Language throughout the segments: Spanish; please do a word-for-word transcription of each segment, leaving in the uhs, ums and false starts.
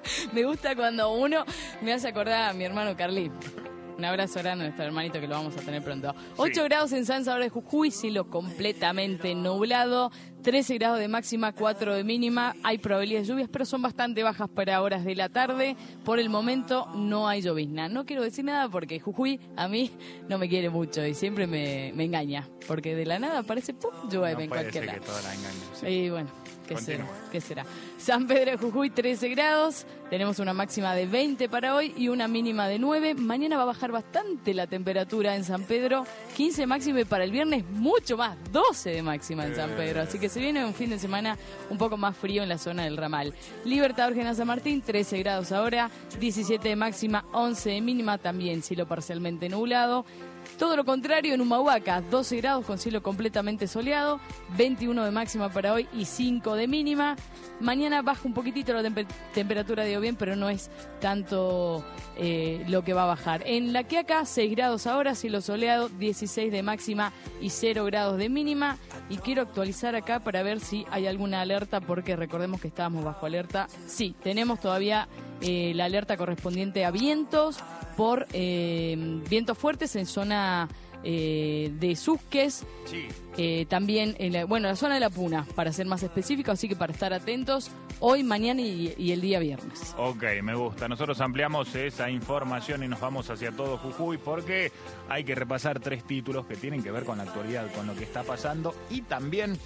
Me gusta cuando uno me hace acordar a mi hermano Carly. Un abrazo grande a nuestro hermanito que lo vamos a tener pronto. ocho Sí. grados en San Salvador de Jujuy, cielo completamente nublado. trece grados de máxima, cuatro de mínima. Hay probabilidades de lluvias, pero son bastante bajas para horas de la tarde. Por el momento no hay llovizna. No quiero decir nada porque Jujuy a mí no me quiere mucho y siempre me, me engaña. Porque de la nada aparece, ¡pum!, llueve No en puede cualquier ser lado. que toda la engañe. Sí. Y bueno, ¿qué será? Continúa. ¿Qué será? San Pedro de Jujuy, trece grados. Tenemos una máxima de veinte para hoy y una mínima de nueve. Mañana va a bajar bastante la temperatura en San Pedro. quince máxima y para el viernes mucho más, doce de máxima en San Pedro. Así que se viene un fin de semana un poco más frío en la zona del Ramal. Libertador General San Martín, trece grados ahora. diecisiete de máxima, once de mínima. También cielo parcialmente nublado. Todo lo contrario en Humahuaca, doce grados con cielo completamente soleado, veintiuno de máxima para hoy y cinco de mínima. Mañana baja un poquitito la tempe- temperatura, digo bien, pero no es tanto eh, lo que va a bajar. En La Quiaca, seis grados ahora, cielo soleado, dieciséis de máxima y cero grados de mínima. Y quiero actualizar acá para ver si hay alguna alerta, porque recordemos que estábamos bajo alerta. Sí, tenemos todavía eh, la alerta correspondiente a vientos por eh, vientos fuertes en zona eh, de Susques, Sí. eh, también en la, bueno, la zona de La Puna, para ser más específico, así que para estar atentos hoy, mañana y, y el día viernes. Ok, me gusta. Nosotros ampliamos esa información y nos vamos hacia todo Jujuy porque hay que repasar tres títulos que tienen que ver con la actualidad, con lo que está pasando y también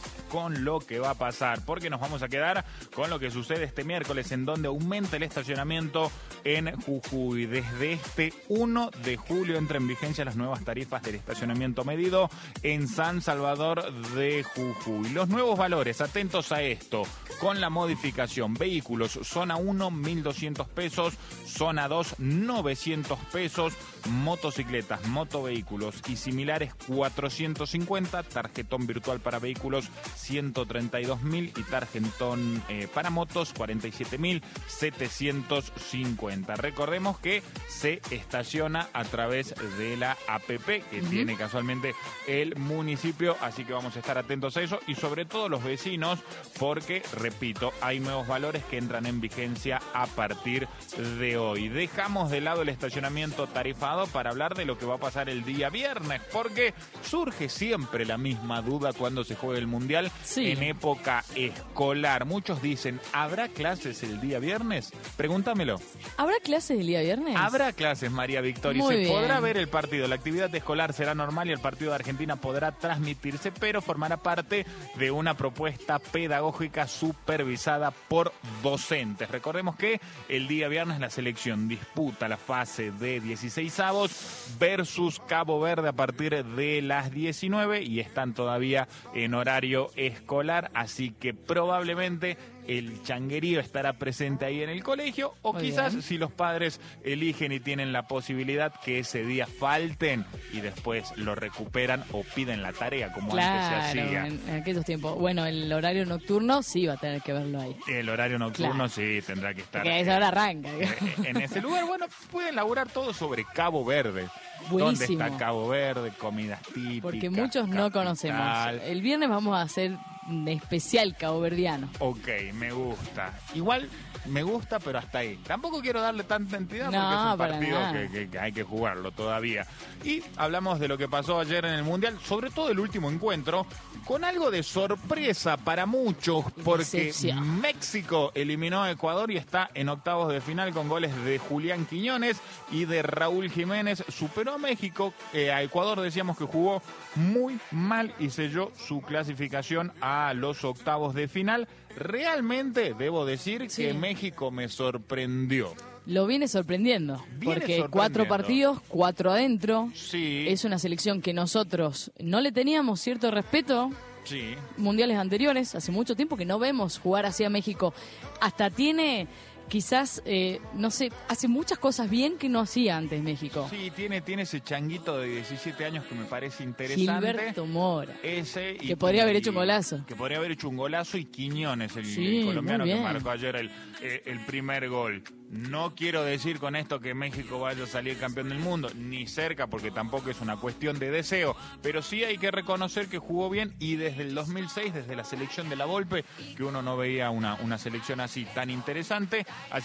con lo que va a pasar, porque nos vamos a quedar con lo que sucede este miércoles, en donde aumenta el estacionamiento en Jujuy. Desde este uno de julio entran en vigencia las nuevas tarifas del estacionamiento medido en San Salvador de Jujuy. Los nuevos valores, atentos a esto, con la modificación: vehículos, zona uno, mil doscientos pesos, zona dos, novecientos pesos, motocicletas, motovehículos y similares, cuatrocientos cincuenta, tarjetón virtual para vehículos, ciento treinta y dos mil y tarjetón eh, para motos, cuarenta y siete mil setecientos cincuenta. Recordemos que se estaciona a través de la A P P que uh-huh. tiene casualmente el municipio, así que vamos a estar atentos a eso y sobre todo los vecinos, porque, repito, hay nuevos valores que entran en vigencia a partir de hoy. Dejamos de lado el estacionamiento tarifado para hablar de lo que va a pasar el día viernes, porque surge siempre la misma duda cuando se juega el Mundial sí. en época escolar. Muchos dicen, ¿habrá clases el día viernes? Pregúntamelo. ¿Habrá clases el día viernes? Habrá clases, María Victoria. Muy se bien. podrá ver el partido. La actividad escolar será normal y el partido de Argentina podrá transmitirse, pero formará parte de una propuesta pedagógica supervisada por docentes. Recordemos que el día viernes la selección disputa la fase de dieciseisavos versus Cabo Verde a partir de las diecinueve y están todavía en horario escolar, así que probablemente el changuerío estará presente ahí en el colegio, o Muy quizás bien. si los padres eligen y tienen la posibilidad que ese día falten y después lo recuperan o piden la tarea como claro, antes se hacía. En, en aquellos tiempos. Bueno, el horario nocturno sí va a tener que verlo ahí. El horario nocturno claro. sí tendrá que estar. Porque a esa hora arranca. En, en ese lugar, bueno, pueden laburar todo sobre Cabo Verde. Buenísimo. ¿Dónde está Cabo Verde? Comidas típicas. Porque muchos no capital. conocemos. El viernes vamos a hacer un especial caboverdiano. Ok, me gusta. Igual me gusta, pero hasta ahí. Tampoco quiero darle tanta entidad no, porque es un para partido nada. que, que, que hay que jugarlo todavía. Y hablamos de lo que pasó ayer en el Mundial, sobre todo el último encuentro, con algo de sorpresa para muchos, porque Decepción. México eliminó a Ecuador y está en octavos de final con goles de Julián Quiñones y de Raúl Jiménez. Superó a México, eh, a Ecuador decíamos que jugó muy mal y selló su clasificación a los octavos de final. Realmente debo decir sí. que México me sorprendió. Lo viene sorprendiendo, viene porque sorprendiendo. cuatro partidos, cuatro adentro. Sí. Es una selección que nosotros no le teníamos cierto respeto. Sí. Mundiales anteriores, hace mucho tiempo que no vemos jugar así a México. Hasta tiene... Quizás, eh, no sé, hace muchas cosas bien que no hacía antes México. Sí, tiene, tiene ese changuito de diecisiete años que me parece interesante. Gilberto Mora. Ese y, que podría haber y, hecho un golazo. Que podría haber hecho un golazo y Quiñones, el, sí, el colombiano que marcó ayer el, eh, el primer gol. No quiero decir con esto que México vaya a salir campeón del mundo, ni cerca, porque tampoco es una cuestión de deseo, pero sí hay que reconocer que jugó bien y desde el dos mil seis, desde la selección de la Volpe, que uno no veía una, una selección así tan interesante. Así